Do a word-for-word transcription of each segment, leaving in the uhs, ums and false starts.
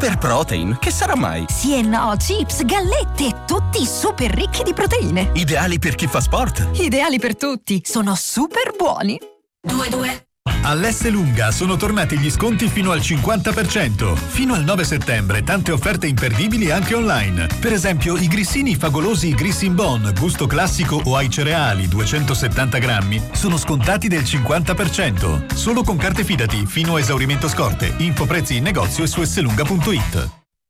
Super protein, che sarà mai? Sì e no, chips, gallette, tutti super ricchi di proteine. Ideali per chi fa sport. Ideali per tutti, sono super buoni. Due due. All'Esselunga sono tornati gli sconti fino al cinquanta per cento. Fino al nove settembre tante offerte imperdibili anche online. Per esempio i grissini favolosi Grissin Bon, gusto classico o ai cereali duecentosettanta grammi sono scontati del cinquanta per cento. Solo con carte Fidati fino a esaurimento scorte. Info prezzi in negozio e su esselunga punto it.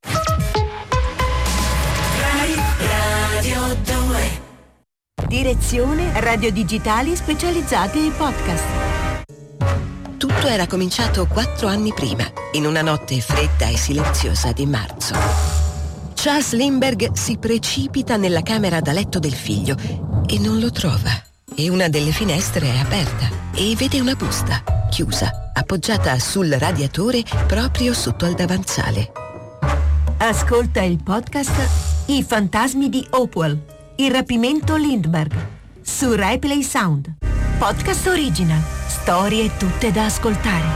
Radio due. Direzione Radio Digitali Specializzate in Podcast. Tutto era cominciato quattro anni prima, in una notte fredda e silenziosa di marzo. Charles Lindbergh si precipita nella camera da letto del figlio e non lo trova. E una delle finestre è aperta e vede una busta, chiusa, appoggiata sul radiatore proprio sotto al davanzale. Ascolta il podcast I fantasmi di Hopewell, il rapimento Lindbergh, su Rai Play Sound. Podcast original, storie tutte da ascoltare.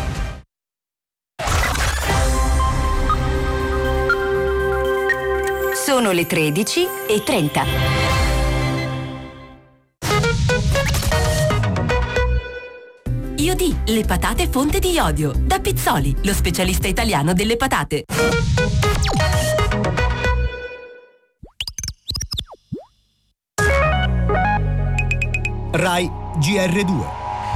Sono le tredici e trenta. Iodi, le patate fonte di iodio. Da Pizzoli, lo specialista italiano delle patate. Rai G R due.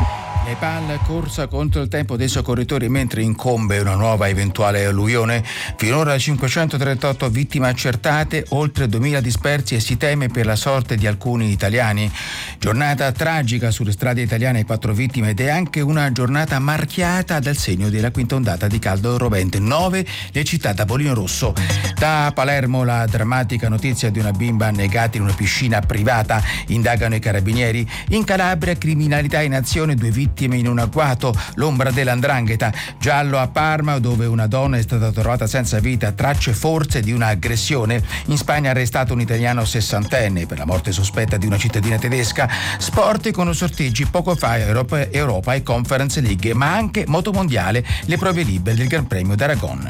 Nepal corsa contro il tempo dei soccorritori mentre incombe una nuova eventuale alluvione. Finora cinquecentotrentotto vittime accertate, oltre duemila dispersi e si teme per la sorte di alcuni italiani. Giornata tragica sulle strade italiane, quattro vittime ed è anche una giornata marchiata dal segno della quinta ondata di caldo rovente. Nove le città da bollino rosso. Da Palermo la drammatica notizia di una bimba annegata in una piscina privata. Indagano i carabinieri. In Calabria criminalità in azione, due vittime in un agguato, l'ombra dell'andrangheta. Giallo a Parma, dove una donna è stata trovata senza vita, tracce forse di un'aggressione. In Spagna arrestato un italiano sessantenne per la morte sospetta di una cittadina tedesca. Sport con sorteggi poco fa Europa, Europa e Conference League, ma anche motomondiale, le prove libere del Gran Premio d'Aragon.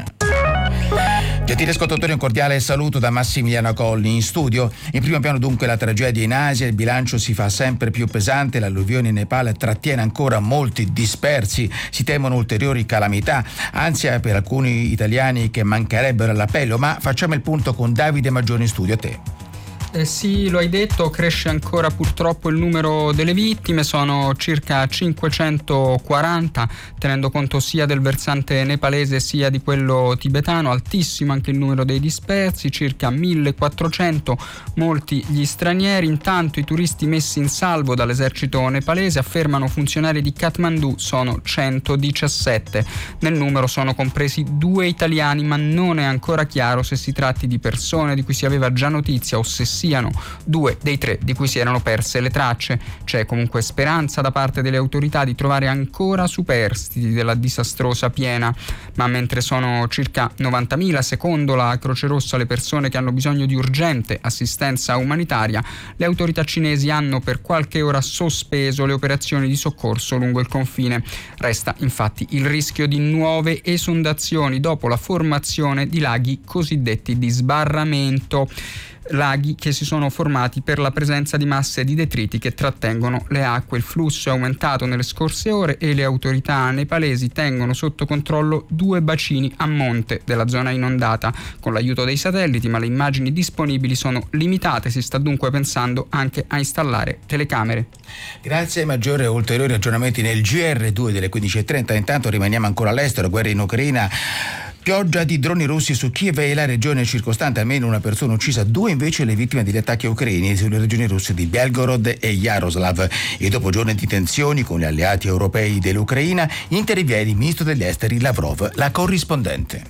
Gentili ascoltatori, un cordiale saluto da Massimiliano Colli in studio. In primo piano dunque la tragedia in Asia, il bilancio si fa sempre più pesante, l'alluvione in Nepal trattiene ancora molti dispersi, si temono ulteriori calamità, ansia per alcuni italiani che mancherebbero all'appello, ma facciamo il punto con Davide Maggiore in studio. A te. Eh sì, lo hai detto, cresce ancora purtroppo il numero delle vittime, sono circa cinquecentoquaranta, tenendo conto sia del versante nepalese sia di quello tibetano. Altissimo anche il numero dei dispersi, circa millequattrocento, molti gli stranieri. Intanto i turisti messi in salvo dall'esercito nepalese, affermano funzionari di Kathmandu, sono centodiciassette. Nel numero sono compresi due italiani, ma non è ancora chiaro se si tratti di persone di cui si aveva già notizia o se siano due dei tre di cui si erano perse le tracce. C'è comunque speranza da parte delle autorità di trovare ancora superstiti della disastrosa piena, ma mentre sono circa novantamila secondo la Croce Rossa le persone che hanno bisogno di urgente assistenza umanitaria, le autorità cinesi hanno per qualche ora sospeso le operazioni di soccorso lungo il confine. Resta infatti il rischio di nuove esondazioni dopo la formazione di laghi cosiddetti di sbarramento. Laghi che si sono formati per la presenza di masse di detriti che trattengono le acque. Il flusso è aumentato nelle scorse ore e le autorità nepalesi tengono sotto controllo due bacini a monte della zona inondata con l'aiuto dei satelliti, ma le immagini disponibili sono limitate. Si sta dunque pensando anche a installare telecamere. Grazie. Maggiore e ulteriori aggiornamenti nel G R due delle quindici e trenta. Intanto rimaniamo ancora all'estero, guerra in Ucraina. Pioggia di droni russi su Kiev e la regione circostante, almeno una persona uccisa, due invece le vittime degli attacchi ucraini sulle regioni russe di Belgorod e Yaroslav. E dopo giorni di tensioni con gli alleati europei dell'Ucraina, interviene il ministro degli esteri Lavrov, la corrispondente.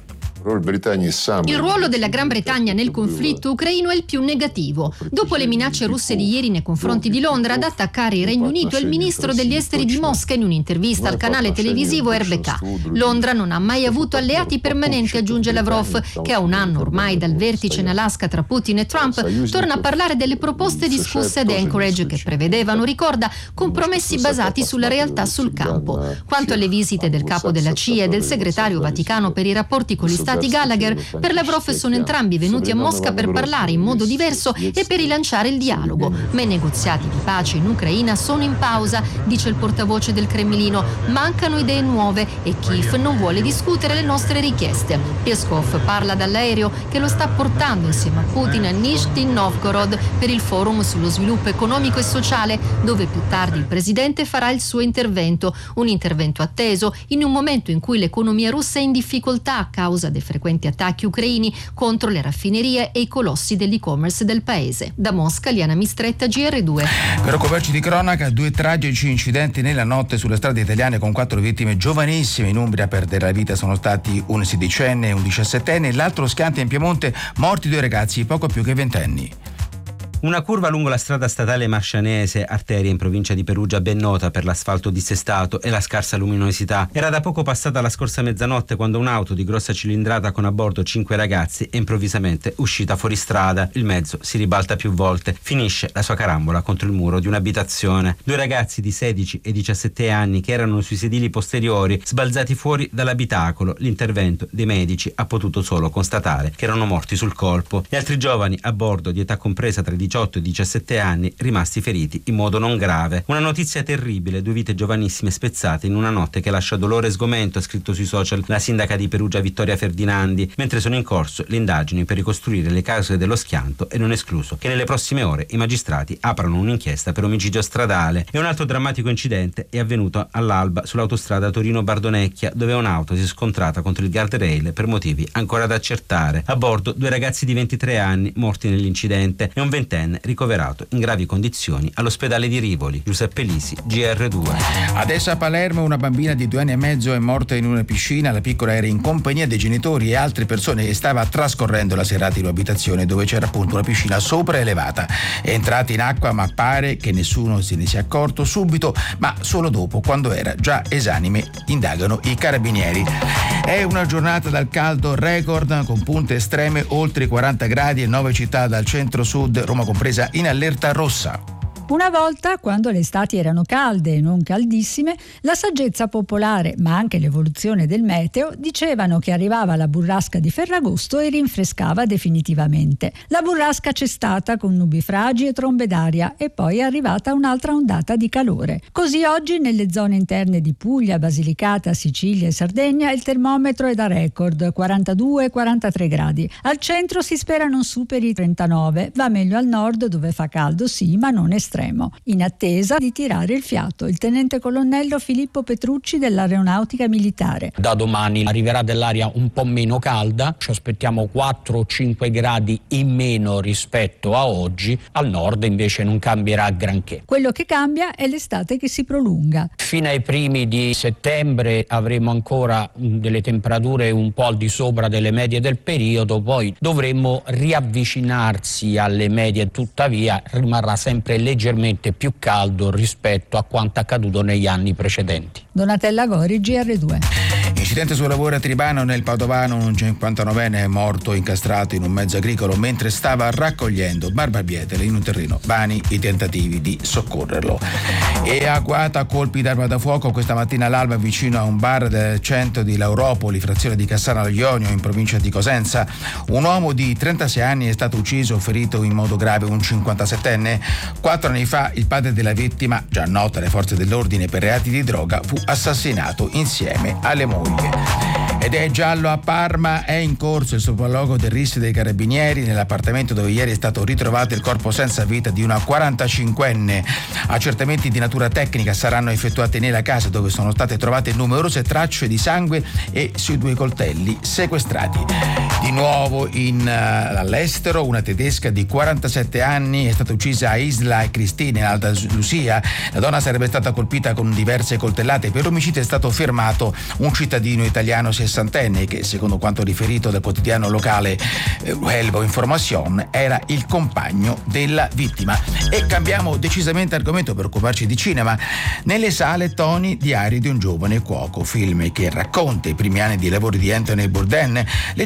Il ruolo della Gran Bretagna nel conflitto ucraino è il più negativo. Dopo le minacce russe di ieri nei confronti di Londra ad attaccare il Regno Unito, il ministro degli esteri di Mosca in un'intervista al canale televisivo R B K. Londra non ha mai avuto alleati permanenti, aggiunge Lavrov, che a un anno ormai dal vertice in Alaska tra Putin e Trump torna a parlare delle proposte discusse ad Anchorage che prevedevano, ricorda, compromessi basati sulla realtà sul campo. Quanto alle visite del capo della C I A e del segretario Vaticano per i rapporti con gli Stati stati Gallagher. Per Lavrov sono entrambi venuti a Mosca per parlare in modo diverso e per rilanciare il dialogo, ma i negoziati di pace in Ucraina sono in pausa, dice il portavoce del Cremlino. Mancano idee nuove e Kiev non vuole discutere le nostre richieste. Peskov parla dall'aereo che lo sta portando insieme a Putin a Nizhny Novgorod per il forum sullo sviluppo economico e sociale, dove più tardi il presidente farà il suo intervento, un intervento atteso in un momento in cui l'economia russa è in difficoltà a causa dei frequenti attacchi ucraini contro le raffinerie e i colossi dell'e-commerce del paese. Da Mosca, Liana Mistretta, G R due. Per occuparci di cronaca, due tragici incidenti nella notte sulle strade italiane con quattro vittime giovanissime. In Umbria a perdere la vita sono stati un sedicenne e un diciassettenne, e l'altro schianto in Piemonte, morti due ragazzi poco più che ventenni. Una curva lungo la strada statale Marcianese, arteria in provincia di Perugia ben nota per l'asfalto dissestato e la scarsa luminosità, era da poco passata la scorsa mezzanotte quando un'auto di grossa cilindrata con a bordo cinque ragazzi è improvvisamente uscita fuori strada. Il mezzo si ribalta più volte, finisce la sua carambola contro il muro di un'abitazione. Due ragazzi di sedici e diciassette anni che erano sui sedili posteriori sbalzati fuori dall'abitacolo. L'intervento dei medici ha potuto solo constatare che erano morti sul colpo. Gli altri giovani a bordo, di età compresa tra i diciotto e diciassette anni, rimasti feriti in modo non grave. Una notizia terribile, due vite giovanissime spezzate in una notte che lascia dolore e sgomento, ha scritto sui social la sindaca di Perugia Vittoria Ferdinandi, mentre sono in corso le indagini per ricostruire le cause dello schianto e non è escluso che nelle prossime ore i magistrati aprano un'inchiesta per omicidio stradale. E un altro drammatico incidente è avvenuto all'alba sull'autostrada Torino-Bardonecchia, dove un'auto si è scontrata contro il guardrail per motivi ancora da accertare. A bordo due ragazzi di ventitré anni morti nell'incidente e un ventenne ricoverato in gravi condizioni all'ospedale di Rivoli. Giuseppe Lisi, G R due. Adesso a Palermo una bambina di due anni e mezzo è morta in una piscina. La piccola era in compagnia dei genitori e altre persone e stava trascorrendo la serata in un'abitazione dove c'era appunto una piscina sopraelevata. È entrata in acqua, ma pare che nessuno se ne sia accorto subito, ma solo dopo, quando era già esanime, indagano i carabinieri. È una giornata dal caldo record con punte estreme oltre i quaranta gradi e nove città dal centro-sud, Roma compresa, in allerta rossa. Una volta, quando le estati erano calde e non caldissime, la saggezza popolare, ma anche l'evoluzione del meteo, dicevano che arrivava la burrasca di Ferragosto e rinfrescava definitivamente. La burrasca c'è stata con nubifragi e trombe d'aria e poi è arrivata un'altra ondata di calore. Così oggi nelle zone interne di Puglia, Basilicata, Sicilia e Sardegna il termometro è da record, quarantadue quarantatré gradi. Al centro si spera non superi i trentanove, va meglio al nord dove fa caldo sì, ma non estremo. In attesa di tirare il fiato, il tenente colonnello Filippo Petrucci dell'Aeronautica Militare. Da domani arriverà dell'aria un po' meno calda, ci aspettiamo quattro o cinque gradi in meno rispetto a oggi, al nord invece non cambierà granché. Quello che cambia è l'estate che si prolunga. Fino ai primi di settembre avremo ancora delle temperature un po' al di sopra delle medie del periodo, poi dovremmo riavvicinarsi alle medie, tuttavia rimarrà sempre leggermente leggermente più caldo rispetto a quanto accaduto negli anni precedenti. Donatella Gori, G R due. Incidente sul lavoro a Tribano nel Padovano, un cinquantanovenne è morto incastrato in un mezzo agricolo mentre stava raccogliendo barbabietole in un terreno. Vani i tentativi di soccorrerlo. E agguata a colpi d'arma da fuoco questa mattina all'alba vicino a un bar del centro di Lauropoli, frazione di Cassano al Ionio, in provincia di Cosenza. Un uomo di trentasei anni è stato ucciso, ferito in modo grave un cinquantasettenne. Quattro anni fa il padre della vittima, già noto alle forze dell'ordine per reati di droga, fu assassinato insieme alle mogli. Ed è giallo a Parma, è in corso il sopralluogo del R I S dei Carabinieri nell'appartamento dove ieri è stato ritrovato il corpo senza vita di una quarantacinquenne. Accertamenti di natura tecnica saranno effettuati nella casa dove sono state trovate numerose tracce di sangue e sui due coltelli sequestrati. Di nuovo in, uh, all'estero una tedesca di quarantasette anni è stata uccisa a Isla Cristina in Alta Lucia. La donna sarebbe stata colpita con diverse coltellate. Per omicidio è stato fermato un cittadino italiano sessantenne che, secondo quanto riferito dal quotidiano locale eh, Elbo Information, era il compagno della vittima. E cambiamo decisamente argomento per occuparci di cinema. Nelle sale Toni, Diari di un giovane cuoco, film che racconta i primi anni di lavori di Anthony Bourdain, leggendario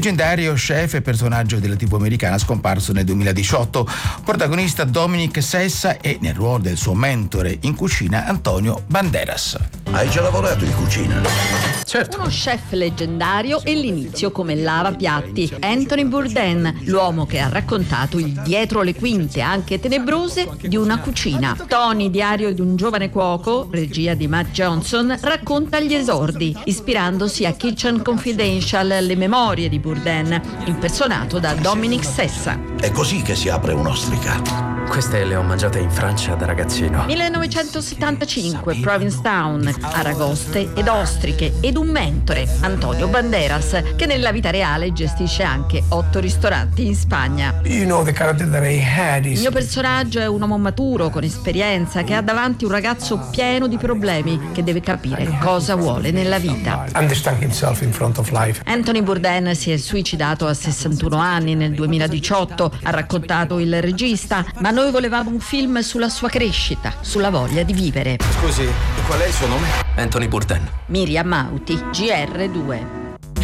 legendario chef e personaggio della tivù americana scomparso nel duemiladiciotto. Protagonista Dominic Sessa e nel ruolo del suo mentore in cucina Antonio Banderas. Hai già lavorato in cucina? Certo. Uno chef leggendario e l'inizio come lavapiatti. Anthony Bourdain, l'uomo che ha raccontato il dietro le quinte, anche tenebrose, di una cucina. Tony, diario di un giovane cuoco, regia di Matt Johnson, racconta gli esordi, ispirandosi a Kitchen Confidential, le memorie di Bourdain, impersonato da Dominic Sessa. È così che si apre un'ostrica. Queste le ho mangiate in Francia da ragazzino. millenovecentosettantacinque, Provincetown, aragoste ed ostriche ed un mentore, Antonio Banderas, che nella vita reale gestisce anche otto ristoranti in Spagna. You know the character that I had is... Il mio personaggio è un uomo maturo, con esperienza, che ha davanti un ragazzo pieno di problemi, che deve capire cosa vuole nella vita. Understand himself in front of life. Anthony Bourdain si è suicidato a sessantuno anni nel duemiladiciotto, ha raccontato il regista, ma noi volevamo un film sulla sua crescita, sulla voglia di vivere. Scusi, qual è il suo nome? Anthony Bourdain. Miriam Mauti, G R due.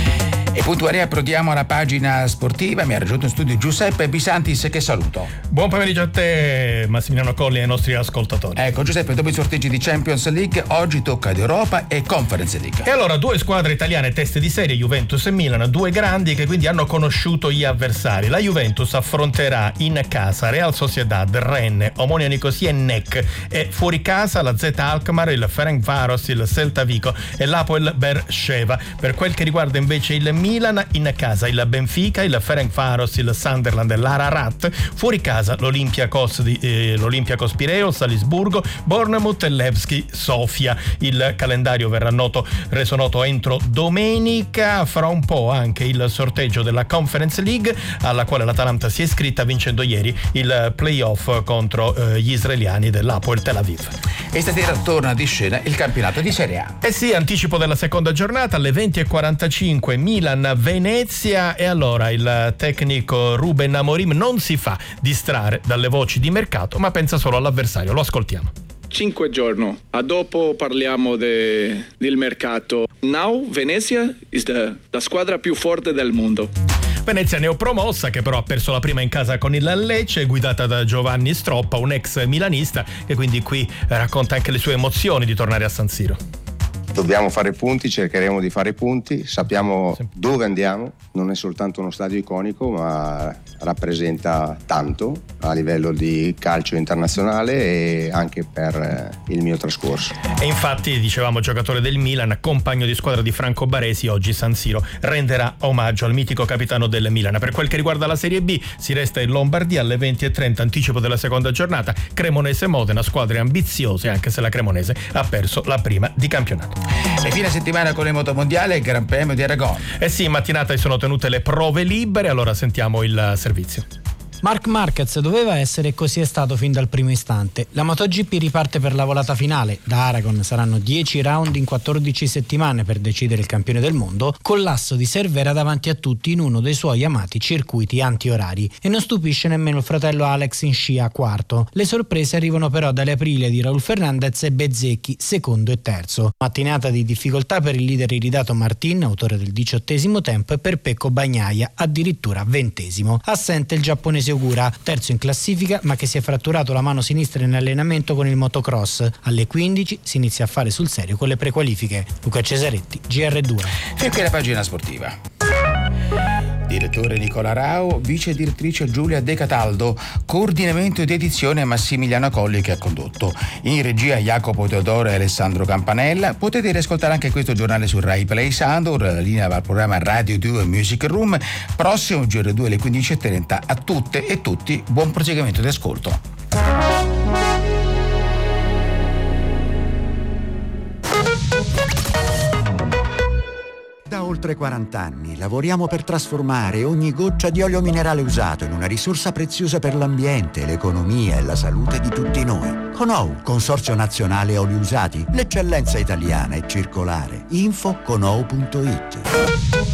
E puntuali approdiamo alla pagina sportiva. Mi ha raggiunto in studio Giuseppe Bisantis, che saluto. Buon pomeriggio a te, Massimiliano Colli, e ai nostri ascoltatori. Ecco Giuseppe, dopo i sorteggi di Champions League oggi tocca di Europa e Conference League. E allora due squadre italiane teste di serie, Juventus e Milan, due grandi che quindi hanno conosciuto gli avversari. La Juventus affronterà in casa Real Sociedad, Rennes, Omonia Nicosia e N E C, e fuori casa la Z Alkmaar, il Ferencváros, il Celta Vigo e l'Apoel Beersheva. Per quel che riguarda invece il Milan, in casa il Benfica, il Ferencváros, il Sunderland e l'Ararat, fuori casa l'Olympiakos, di, eh, l'Olympiakos Pireo, Salisburgo, Bournemouth e Levski Sofia. Il calendario verrà noto, reso noto entro domenica. Fra un po' anche il sorteggio della Conference League, alla quale l'Atalanta si è iscritta vincendo ieri il playoff contro eh, gli israeliani dell'Apoel Tel Aviv. E stasera torna di scena il campionato di Serie A. Eh sì, anticipo della seconda giornata alle venti e quarantacinque, Milan-Venezia. E allora il tecnico Ruben Amorim non si fa distrarre dalle voci di mercato, ma pensa solo all'avversario. Lo ascoltiamo. Cinque giorni a dopo parliamo de, del mercato. Now Venezia is the, la squadra più forte del mondo. Venezia neopromossa, che però ha perso la prima in casa con il Lecce, guidata da Giovanni Stroppa, un ex milanista, che quindi qui racconta anche le sue emozioni di tornare a San Siro. Dobbiamo fare punti, cercheremo di fare punti, sappiamo sì. dove andiamo, non è soltanto uno stadio iconico, ma rappresenta tanto a livello di calcio internazionale e anche per il mio trascorso. E infatti, dicevamo, giocatore del Milan, compagno di squadra di Franco Baresi, oggi San Siro renderà omaggio al mitico capitano del Milan. Per quel che riguarda la Serie B, si resta in Lombardia alle venti e trenta, anticipo della seconda giornata, Cremonese-Modena, squadre ambiziose, anche se la Cremonese ha perso la prima di campionato. E fine settimana con le motomondiali e il Gran Premio di Aragon. Eh sì, in mattinata si sono tenute le prove libere, allora sentiamo il servizio. Marc Marquez doveva essere e così è stato fin dal primo istante. La MotoGP riparte per la volata finale. Da Aragon saranno dieci round in quattordici settimane per decidere il campione del mondo, con l'asso di Cervera davanti a tutti in uno dei suoi amati circuiti anti-orari. E non stupisce nemmeno il fratello Alex in scia quarto. Le sorprese arrivano però dalle Aprilie di Raul Fernandez e Bezzecchi, secondo e terzo. Mattinata di difficoltà per il leader iridato Martin, autore del diciottesimo tempo, e per Pecco Bagnaia, addirittura ventesimo. Assente il giapponese Ogura, terzo in classifica, ma che si è fratturato la mano sinistra in allenamento con il motocross. Alle quindici si inizia a fare sul serio con le prequalifiche. Luca Cesaretti, G R due. E qui la pagina sportiva. Direttore Nicola Rao, vice direttrice Giulia De Cataldo, coordinamento ed edizione Massimiliano Colli che ha condotto. In regia Jacopo Teodoro e Alessandro Campanella. Potete riascoltare anche questo giornale su Rai Play Sound, la linea va al programma Radio due Music Room. Prossimo G R due alle quindici e trenta. A tutte e tutti buon proseguimento di ascolto. Da oltre quaranta anni lavoriamo per trasformare ogni goccia di olio minerale usato in una risorsa preziosa per l'ambiente, l'economia e la salute di tutti noi. Conou, Consorzio Nazionale Oli Usati, l'eccellenza italiana e circolare. Info conou punto it.